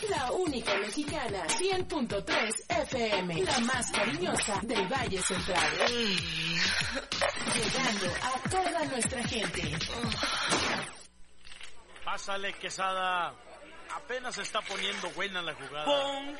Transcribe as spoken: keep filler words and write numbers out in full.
La única mexicana, cien punto tres F M, la más cariñosa del Valle Central. Llegando a toda nuestra gente. Pásale, Quesada. Apenas se está poniendo buena la jugada. Pon